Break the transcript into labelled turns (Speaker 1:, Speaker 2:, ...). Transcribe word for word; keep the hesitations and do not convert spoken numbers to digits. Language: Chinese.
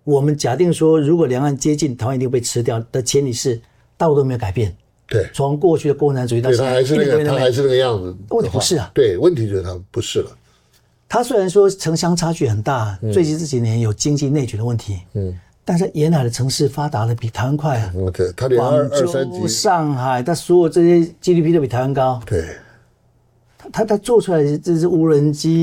Speaker 1: 我们假定说，如果两岸接近，台湾一定被吃掉的前提是大陆都没有改变。
Speaker 2: 对，
Speaker 1: 从过去的共产主义到现在，
Speaker 2: 他还是那个，他还是那个样子。
Speaker 1: 问题不是啊，
Speaker 2: 对，问题就是他不是了。
Speaker 1: 他虽然说城乡差距很大，嗯、最近这几年有经济内卷的问题，嗯，但是沿海的城市发达的比台湾快啊。
Speaker 2: 嗯，对，他连二二三级，
Speaker 1: 上海，他所有这些 G D P 都比台湾高。
Speaker 2: 对，
Speaker 1: 他他他做出来的这是无人机。